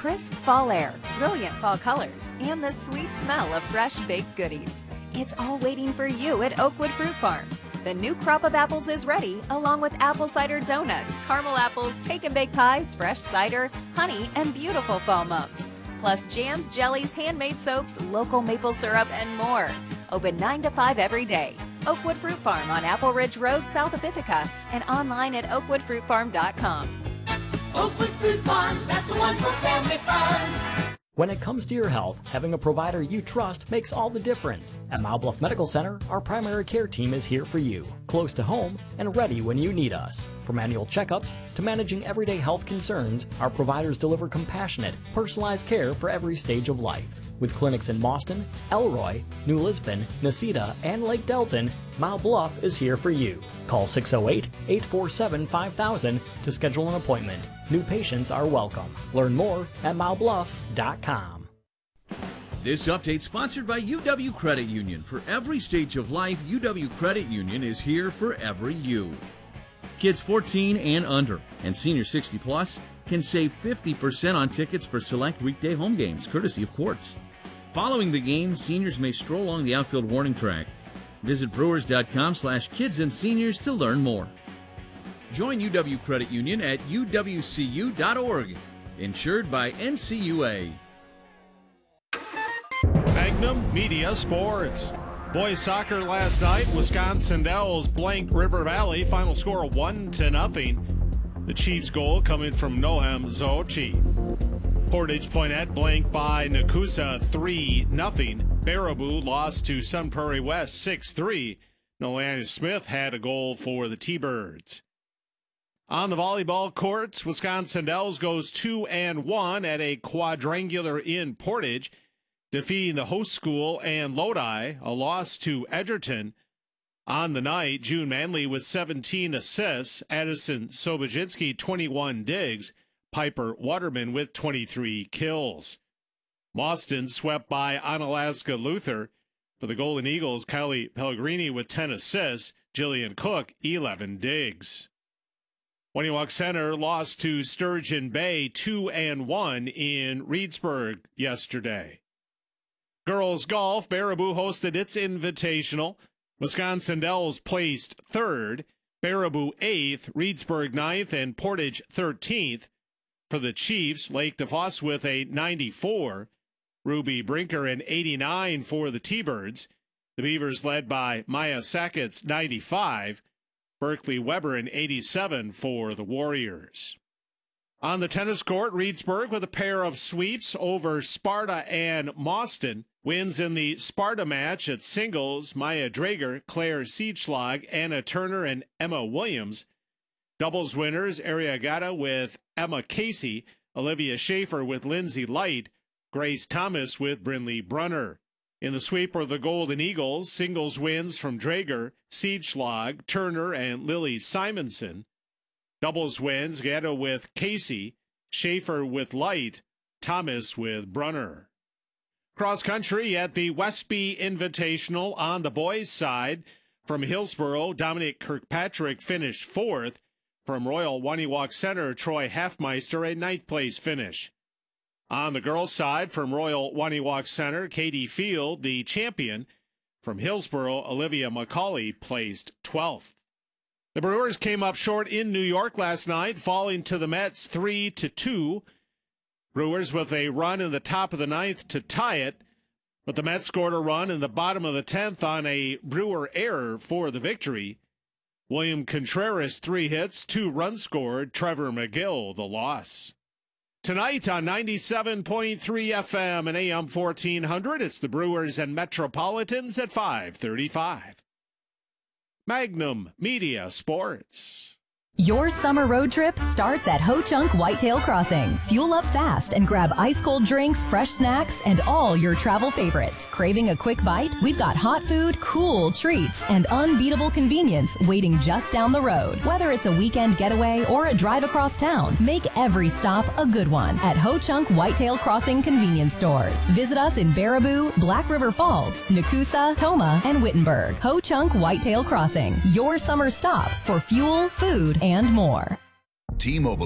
crisp fall air, brilliant fall colors, and the sweet smell of fresh baked goodies. It's all waiting for you at Oakwood Fruit Farm. The new crop of apples is ready, along with apple cider donuts, caramel apples, take and bake pies, fresh cider, honey, and beautiful fall mums. Plus jams, jellies, handmade soaps, local maple syrup, and more. Open 9 to 5 every day. Oakwood Fruit Farm on Apple Ridge Road, south of Ithaca, and online at oakwoodfruitfarm.com. Oakwood Fruit Farms, that's the one for family fun. When it comes to your health, having a provider you trust makes all the difference. At Mile Bluff Medical Center, our primary care team is here for you, close to home and ready when you need us. From annual checkups to managing everyday health concerns, our providers deliver compassionate, personalized care for every stage of life. With clinics in Mauston, Elroy, New Lisbon, Necedah, and Lake Delton, Mile Bluff is here for you. Call 608-847-5000 to schedule an appointment. New patients are welcome. Learn more at milebluff.com. This update sponsored by UW Credit Union. For every stage of life, UW Credit Union is here for every you. Kids 14 and under and senior 60 plus can save 50% on tickets for select weekday home games, courtesy of Quartz. Following the game, seniors may stroll along the outfield warning track. Visit brewers.com/kids and seniors to learn more. Join UW Credit Union at uwcu.org. Insured by NCUA. Magnum Media Sports. Boys soccer last night, Wisconsin Dells blanked River Valley. Final score 1-0. The Chiefs' goal coming from Noam Zochi. Portage Poinet blanked by Nakusa 3-0. Baraboo lost to Sun Prairie West 6-3. Nolani Smith had a goal for the T-Birds. On the volleyball courts, Wisconsin Dells goes 2-1 at a quadrangular in Portage, defeating the host school and Lodi, a loss to Edgerton. On the night, June Manley with 17 assists, Addison Sobozinski 21 digs, Piper Waterman with 23 kills. Mauston swept by Onalaska Luther. For the Golden Eagles, Kylie Pellegrini with 10 assists, Jillian Cook 11 digs. Waniwak Center lost to Sturgeon Bay 2-1 in Reedsburg yesterday. Girls golf, Baraboo hosted its invitational. Wisconsin Dells placed 3rd, Baraboo 8th, Reedsburg 9th, and Portage 13th. For the Chiefs, Lake DeVos with a 94, Ruby Brinker an 89 for the T-Birds. The Beavers led by Maya Sackett's 95, Berkeley Weber an 87 for the Warriors. On the tennis court, Reedsburg with a pair of sweeps over Sparta and Mauston. Wins in the Sparta match at singles, Maya Drager, Claire Siedschlag, Anna Turner, and Emma Williams. Doubles winners, Ariagata with Emma Casey, Olivia Schaefer with Lindsay Light, Grace Thomas with Brinley Brunner. In the sweep are the Golden Eagles, singles wins from Drager, Siedschlag, Turner, and Lily Simonson. Doubles wins, Gatto with Casey, Schaefer with Light, Thomas with Brunner. Cross country at the Westby Invitational on the boys' side. From Hillsboro, Dominic Kirkpatrick finished 4th. From Royal Waniwak Center, Troy Halfmeister, a 9th place finish. On the girls' side, from Royal Waniwak Center, Katie Field, the champion. From Hillsboro, Olivia McCauley placed 12th. The Brewers came up short in New York last night, falling to the Mets 3-2. Brewers with a run in the top of the 9th to tie it, but the Mets scored a run in the bottom of the 10th on a Brewer error for the victory. William Contreras 3 hits, 2 runs scored, Trevor McGill the loss. Tonight on 97.3 FM and AM 1400, it's the Brewers and Metropolitans at 5:35. Magnum Media Sports. Your summer road trip starts at Ho Chunk Whitetail Crossing. Fuel up fast and grab ice-cold drinks, fresh snacks, and all your travel favorites. Craving a quick bite? We've got hot food, cool treats, and unbeatable convenience waiting just down the road. Whether it's a weekend getaway or a drive across town, make every stop a good one at Ho Chunk Whitetail Crossing convenience stores. Visit us in Baraboo, Black River Falls, Nakusa, Toma, and Wittenberg. Ho Chunk Whitetail Crossing, your summer stop for fuel, food, and more. T-Mobile